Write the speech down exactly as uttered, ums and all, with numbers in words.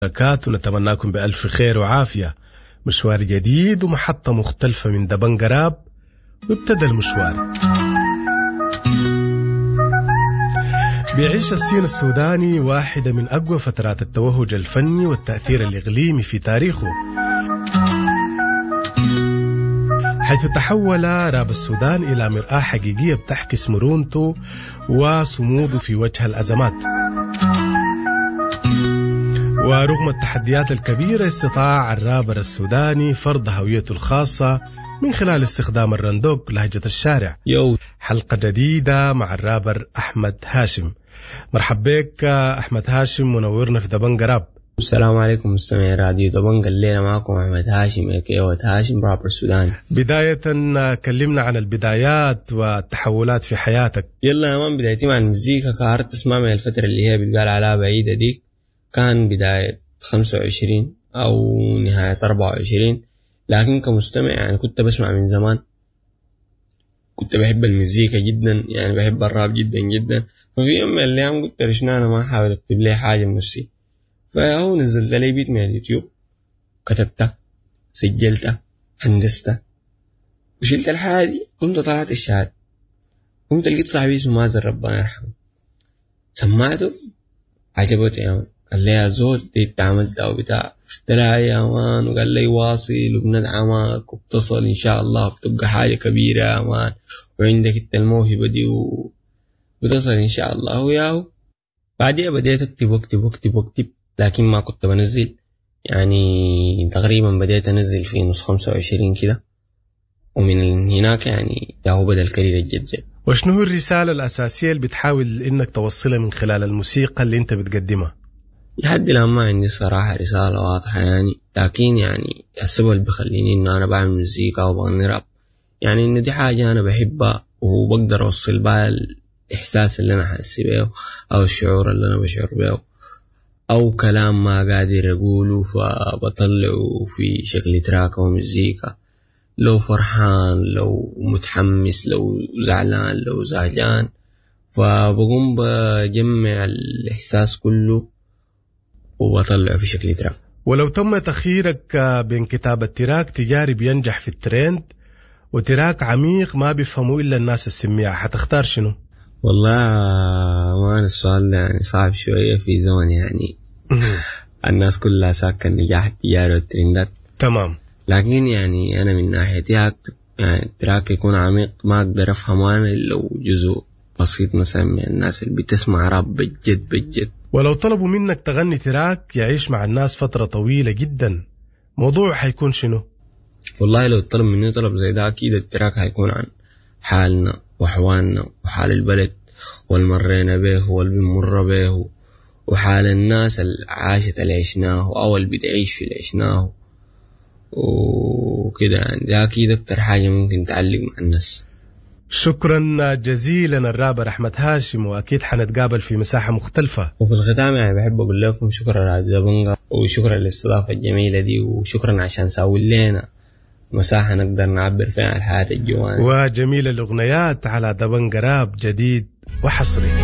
بركاته. نتمناكم بألف خير وعافية. مشوار جديد ومحطة مختلفة من دبنجراب، وابتدى المشوار. بيعيش الصين السوداني واحدة من أقوى فترات التوهج الفني والتأثير الإقليمي في تاريخه، حيث تحول راب السودان إلى مرآة حقيقية بتعكس مرونته وصموده في وجه الأزمات. ورغم التحديات الكبيرة استطاع الرابر السوداني فرض هويته الخاصة من خلال استخدام الرندوق لهجة الشارع. يو. حلقة جديدة مع الرابر أحمد هاشم. مرحب بك أحمد هاشم، منورنا في دبنجراب. السلام عليكم مستمعي راديو دبنج. الليلة معكم أحمد هاشم اكيوة هاشم، رابر سوداني. بداية كلمنا عن البدايات والتحولات في حياتك. يلا يا مان، بدايتي مع المزيكا كهرت اسمع من الفترة اللي هي بتقال عليها بعيدة ديك، كان بداية خمسة وعشرين أو نهاية أربعة وعشرين، لكن كمستمع يعني كنت بسمع من زمان. كنت بحب المزيكا جدا، يعني بحب الراب جدا جدا. ففي يوم من الأيام قلت رشنا أنا ما أحاول أكتب لي حاجة بنفسي، فهو نزلت لي بيت من اليوتيوب، كتبتها سجلتها هندستها وشلت الحاجة دي. قمت طلعت الشهادة، قمت لقيت صاحبي اسمه مازن ربنا يرحمه، سمعته عجبته يا مان. قال لي يا زول دي انت عملتها وبتاع، قلت له يا مان، وقال لي واصل وبندعمك وبتصل ان شاء الله بتبقى حاجة كبيرة يا مان، وعندك انت الموهبة دي وبتصل ان شاء الله. وياهو بعدها بديت اكتب واكتب واكتب واكتب، لكن ما كنت بنزل. يعني تقريبا بديت انزل في نص خمسة وعشرين كده، ومن هناك يعني ياهو بدأ الكارير الجد. وشنو هو الرسالة الأساسية اللي بتحاول إنك توصلها من خلال الموسيقى اللي أنت بتقدمها؟ لحد الآن ما عندي صراحة رسالة واضحة يعني، لكن يعني السبب اللي بخليني إن أنا بعمل موسيقى وبغني راب يعني إن دي حاجة أنا بحبها، وبقدر أوصل بها الإحساس اللي أنا حاسس بيه أو الشعور اللي أنا بشعر بيه، أو كلام ما قادر أقوله فبطلعه في شكل تراك أو مزيكا. لو فرحان، لو متحمس، لو زعلان، لو زعلان، فبقوم بجمع الإحساس كله وبطلعه في شكل تراك. ولو تم تخييرك بين كتابة تراك تجاري بينجح في الترند وتراك عميق ما بيفهموا إلا الناس السميعة، حتختار شنو؟ والله ما السؤال يعني صعب شوية في زمن يعني الناس كلها ساكن النجاح التجاري والترندات. تمام. لكن يعني أنا من ناحيتي أكتب يعني تراك يكون عميق ما أقدر أفهمه أنا لو جزء بسيط مثلا من الناس اللي بتسمع راب بجد بجد. ولو طلبوا منك تغني تراك يعيش مع الناس فترة طويلة جدا، موضوع حيكون شنو؟ والله لو طلب مني طلب زي ده أكيد التراك هيكون عن حالنا وحوالنا وحال البلد والمرينا به والبنمر به، وحال الناس اللي عاشت اللي عشناه أو اللي بتعيش في اللي عشناه وكده. يعني ده أكيد أكتر حاجة ممكن تعلق مع الناس. شكرا جزيلا الرابر أحمد هاشم، وأكيد حنتقابل في مساحة مختلفة. وفي الختام يعني بحب أقول لكم شكرا على دبنجة، وشكرا للاستضافة الجميلة دي، وشكرا عشان ساوي لنا مساحة نقدر نعبر فيها عن الحياة الجوانية وجميل الأغنيات على دبنجراب جديد وحصري.